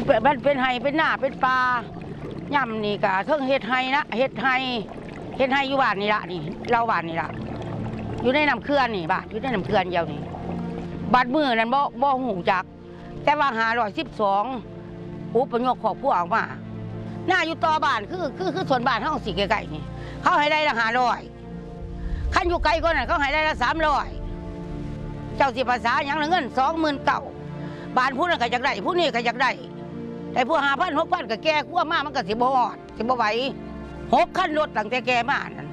เป็นไห้เป็นหน้าเป็นปลาย่ำนี่กะเทิงเฮ็ดไห้นะเฮ็ดไห้อยู่บ้านนี่ละนี่เราบ้านนี่ละอยู่ในน้ำเขื่อนนี่บ้านอยู่ในน้ำเขื่อนเดียวนี่บาดมือนั่นบ่หูจักแต่ว่า512อุปยกครอบครัวออกมาหน้าอยู่ต่อบ้านคือส่วนบ้านเฮาสิใกล้ๆนี่เขาให้ได้ละ500คันอยู่ไกลกว่านั้นเขาให้ได้ละ300เจ้าสิภาษาหยังละเงิน29,000บ้านผู้นั้นก็อยากได้ผู้นี้ก็อยากได้แต่ผู้5,000 6,000ก็แก่กว่ามามันก็สิบ่ฮอดสิบ่ไหว6 คันรถตั้งแต่แก่มานั่น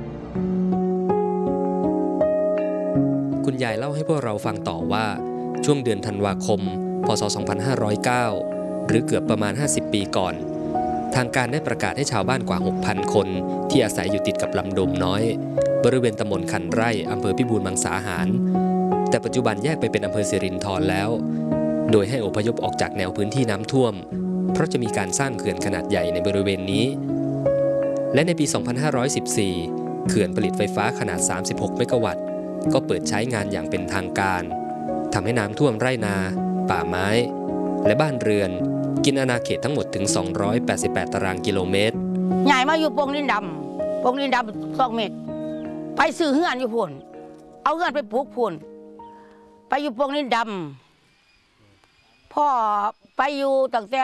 คุณยายเล่าให้พวกเราฟังต่อว่าช่วงเดือนธันวาคมพ.ศ. 2509หรือเกือบประมาณ50 ปีก่อนทางการได้ประกาศให้ชาวบ้านกว่า 6,000 คนที่อาศัยอยู่ติดกับลำโดมน้อยบริเวณตำบลคันไร่อำเภอพิบูลมังสาหารแต่ปัจจุบันแยกไปเป็นอำเภอสิรินธรแล้วโดยให้อพยพออกจากแนวพื้นที่น้ำท่วมเพราะจะมีการสร้างเขื่อนขนาดใหญ่ในบริเวณนี้และในปี 2514 เขื่อนผลิตไฟฟ้าขนาด 36 เมกะวัตต์ก็เปิดใช้งานอย่างเป็นทางการทำให้น้ำท่วมไร่นาป่าไม้และบ้านเรือนกินอาณาเขตทั้งหมดถึง288 ตารางกิโลเมตรใหญ่มาอยู่ปงดินดำ2 เมตรไปซื้อเฮือนอยู่พุ่นเอาเฮือนไปปลูกพุ่นไปอยู่ปงดินดำพ่อไปอยู่ตั้งแต่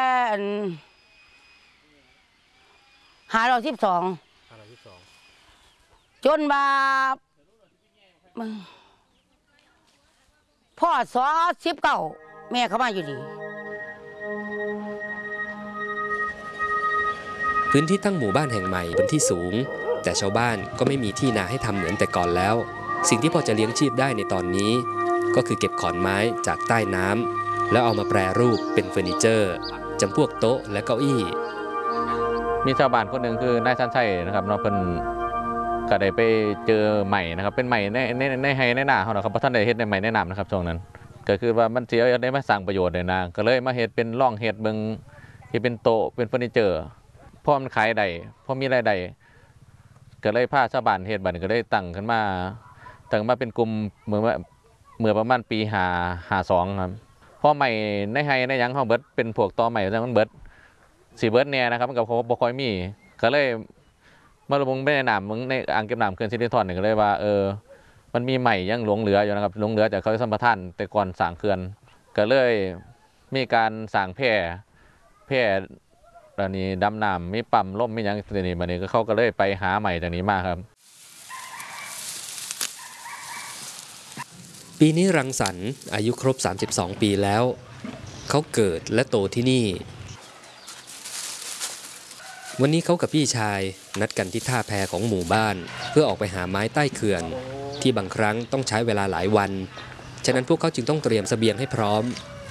512จนมาพ่อ19แม่เขามาอยู่ดีพื้นที่ตั้งหมู่บ้านแห่งใหม่บนที่สูงแต่ชาวบ้านก็ไม่มีที่นาให้ทำเหมือนแต่ก่อนแล้วสิ่งที่พอจะเลี้ยงชีพได้ในตอนนี้ก็คือเก็บขอนไม้จากใต้น้ำแล้วเอามาแปรรูปเป็นเฟอร์นิเจอร์จำพวกโต๊ะและเก้าอี้มีชาวบ้านคนหนึ่งคือนายชันชัยนะครับเนาะเพิ่นก็ได้ไปเจอใหม่นะครับเป็นใหม่ในไฮในหน้าเขานะครับเพราะท่านได้เฮ็ดในใหม่ในน้ำนะครับช่วงนั้นก็คือว่ามันเสียได้มาสร้างประโยชน์เลยนะก็เลยมาเฮ็ดเป็นร่องเฮ็ดเบิ่งที่เป็นโต๊ะเป็นเฟอร์นิเจอร์พอมันขายได้พอมีรายได้ก็เลยพาชาวบ้านเฮ็ดบัดก็ได้ตั้งขึ้นมาเป็นกลุ่มเมื่อประมาณปี52ครับพอใหม่ในไฮในยังเขาเบิดเป็นพวกต่อใหม่แล้วมันเบิดสีเบิร์ดเนี่ยนะครับมันกับเขาบ่ค่อยมีก็เลยมาลงในน้ำมึงในอ่างเก็บน้ำเขื่อนสิรินธรก็เลยว่ามันมีใหม่ยังหลงเหลืออยู่นะครับหลงเหลือจากเขาสัมปทานแต่ก่อนสร้างเขื่อนก็เลยมีการสร้างแพร่ตอนนี้ดำน้ำมีปั๊มล่มมีอย่างตัวนี้มาเนี่ยเขาก็เลยไปหาใหม่จากนี้มาครับปีนี้รังสรรค์อายุครบ32 ปีแล้วเขาเกิดและโตที่นี่วันนี้เขากับพี่ชายนัดกันที่ท่าแพของหมู่บ้านเพื่อออกไปหาไม้ใต้เขื่อนที่บางครั้งต้องใช้เวลาหลายวันฉะนั้นพวกเขาจึงต้องเตรียมเสบียงให้พร้อม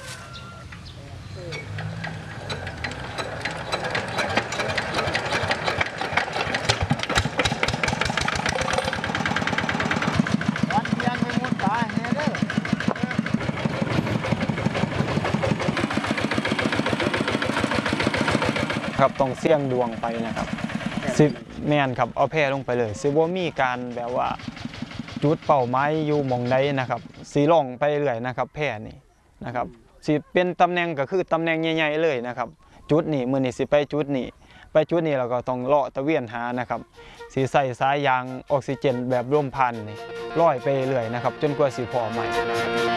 ครับต้องเสี่ยงดวงไปนะครับสิแม่นครับเอาแพร่ลงไปเลยสิบ่มีการแบบว่าจุดเป้าหมายอยู่หม่องใดนะครับสิล่องไปเรื่อยนะครับแพร่นี่นะครับสิเป็นตำแหน่งก็คือตำแหน่งใหญ่ๆเลยนะครับจุดนี้มื้อนี้สิไปจุดนี้เราก็ต้องเลาะตะเวียนหานะครับสิใส่สายยางออกซิเจนแบบร่วมพันนี่ลอยไปเรื่อยนะครับจนกว่าสิพอใหม่